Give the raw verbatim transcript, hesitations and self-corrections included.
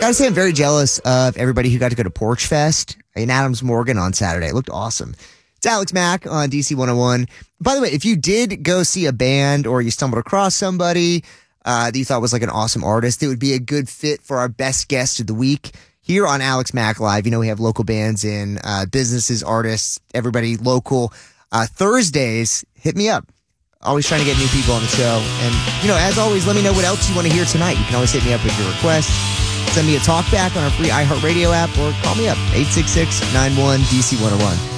Gotta say, I'm very jealous of everybody who got to go to Porch Fest in Adams Morgan on Saturday. It looked awesome. It's Alex Mack on D C one oh one. By the way, if you did go see a band or you stumbled across somebody uh, that you thought was like an awesome artist, it would be a good fit for our best guest of the week here on Alex Mack Live. You know, we have local bands in, uh, businesses, artists, everybody local. Uh, Thursdays, hit me up. Always trying to get new people on the show. And, you know, as always, let me know what else you want to hear tonight. You can always hit me up with your request. Send me a talk back on our free iHeartRadio app or call me up, eight six six, nine one, D C one oh one.